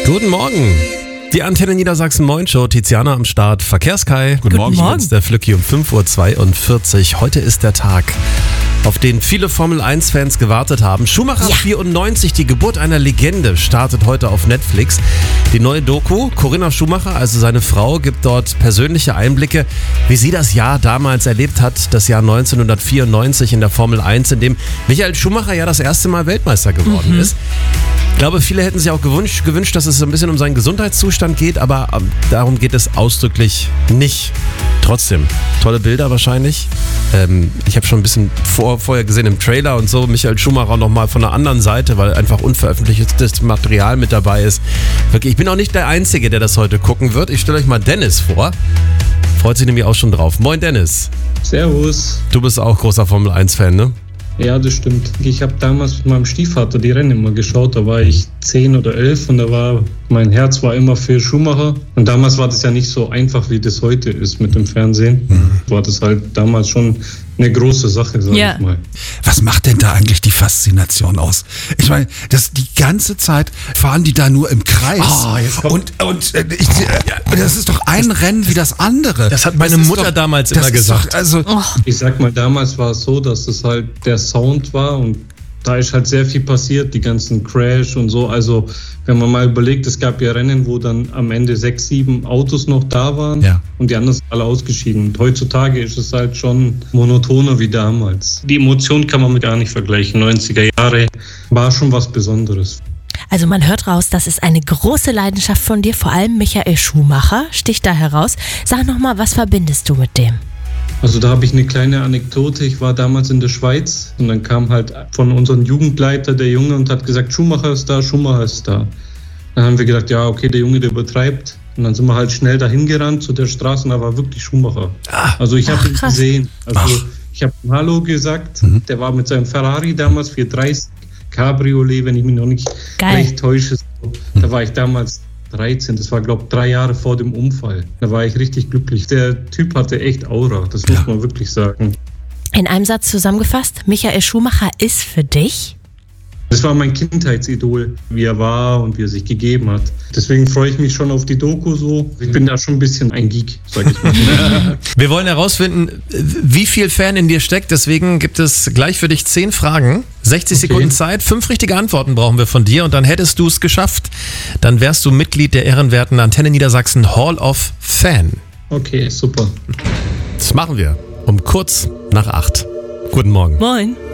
Guten Morgen. Die Antenne Niedersachsen Moin Show, Tiziana am Start, Verkehrskai. Guten Morgen. Ich bin's, der Flücki um 5.42 Uhr. Heute ist der Tag, auf den viele Formel-1-Fans gewartet haben. Schumacher 94, die Geburt einer Legende, startet heute auf Netflix. Die neue Doku, Corinna Schumacher, also seine Frau, gibt dort persönliche Einblicke, wie sie das Jahr damals erlebt hat, das Jahr 1994 in der Formel 1, in dem Michael Schumacher ja das erste Mal Weltmeister geworden ist. Ich glaube, viele hätten sich auch gewünscht, dass es so ein bisschen um seinen Gesundheitszustand geht, aber darum geht es ausdrücklich nicht. Trotzdem, tolle Bilder wahrscheinlich. Ich habe schon ein bisschen vorher gesehen im Trailer und so, Michael Schumacher nochmal von der anderen Seite, weil einfach unveröffentlichtes Material mit dabei ist. Wirklich, ich bin auch nicht der Einzige, der das heute gucken wird. Ich stelle euch mal Dennis vor. Freut sich nämlich auch schon drauf. Moin Dennis. Servus. Du bist auch großer Formel-1-Fan, ne? Ja, das stimmt. Ich habe damals mit meinem Stiefvater die Rennen immer geschaut. Da war ich 10 oder 11 und mein Herz war immer für Schumacher. Und damals war das ja nicht so einfach, wie das heute ist mit dem Fernsehen. War das halt damals schon eine große Sache, sag ich mal. Was macht denn da eigentlich die Faszination aus? Ich meine, die ganze Zeit fahren die da nur im Kreis. Das ist doch ein Rennen wie das andere. Das hat meine Mutter damals immer gesagt. Ich sag mal, damals war es so, dass es halt der Sound war und da ist halt sehr viel passiert, die ganzen Crash und so. Also wenn man mal überlegt, es gab ja Rennen, wo dann am Ende 6, 7 Autos noch da waren und die anderen sind alle ausgeschieden. Und heutzutage ist es halt schon monotoner wie damals. Die Emotion kann man mit gar nicht vergleichen. 90er Jahre war schon was Besonderes. Also man hört raus, das ist eine große Leidenschaft von dir, vor allem Michael Schumacher sticht da heraus. Sag nochmal, was verbindest du mit dem? Also da habe ich eine kleine Anekdote. Ich war damals in der Schweiz und dann kam halt von unserem Jugendleiter der Junge und hat gesagt, Schumacher ist da, Schumacher ist da. Dann haben wir gedacht, ja okay, der Junge, der übertreibt. Und dann sind wir halt schnell dahin gerannt zu der Straße und da war wirklich Schumacher. Also ich habe ihn gesehen. Also ich habe ihm Hallo gesagt. Der war mit seinem Ferrari damals 430 Cabriolet, wenn ich mich noch nicht recht täusche. Da war ich damals 13, das war glaube ich 3 Jahre vor dem Unfall. Da war ich richtig glücklich. Der Typ hatte echt Aura, das muss man wirklich sagen. In einem Satz zusammengefasst, Michael Schumacher ist für dich? Das war mein Kindheitsidol, wie er war und wie er sich gegeben hat. Deswegen freue ich mich schon auf die Doku so. Ich bin da schon ein bisschen ein Geek, sag ich mal. Wir wollen herausfinden, wie viel Fan in dir steckt. Deswegen gibt es gleich für dich 10 Fragen. 60 Sekunden Zeit, 5 richtige Antworten brauchen wir von dir und dann hättest du es geschafft. Dann wärst du Mitglied der ehrenwerten Antenne Niedersachsen Hall of Fan. Okay, super. Das machen wir um kurz nach 8. Guten Morgen. Moin.